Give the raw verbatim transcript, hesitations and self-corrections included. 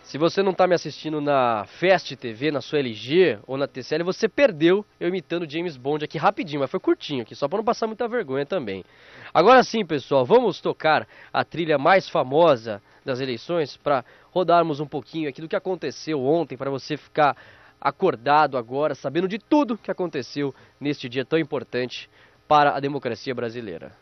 Se você não está me assistindo na Fast T V, na sua L G ou na T C L, você perdeu eu imitando James Bond aqui rapidinho, mas foi curtinho aqui, só para não passar muita vergonha também. Agora sim, pessoal, vamos tocar a trilha mais famosa das eleições para rodarmos um pouquinho aqui do que aconteceu ontem, para você ficar acordado agora, sabendo de tudo que aconteceu neste dia tão importante para a democracia brasileira.